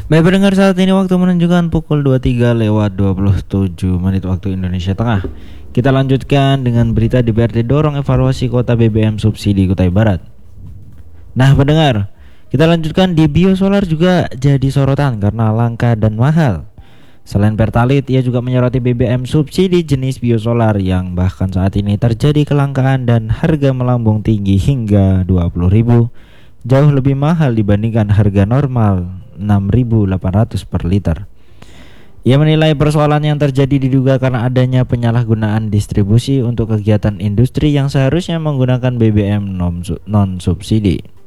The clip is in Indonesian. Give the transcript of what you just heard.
Baik pendengar, saat ini waktu menunjukkan pukul 23:27 waktu Indonesia Tengah. Kita lanjutkan dengan berita DPRD dorong evaluasi kuota BBM subsidi Kutai Barat. Nah pendengar, kita lanjutkan di biosolar juga jadi sorotan karena langka dan mahal. Selain Pertalite, ia juga menyoroti BBM subsidi jenis biosolar yang bahkan saat ini terjadi kelangkaan dan harga melambung tinggi hingga 20.000, jauh lebih mahal dibandingkan harga normal 6.800 per liter. Ia menilai persoalan yang terjadi diduga karena adanya penyalahgunaan distribusi untuk kegiatan industri yang seharusnya menggunakan BBM non-subsidi.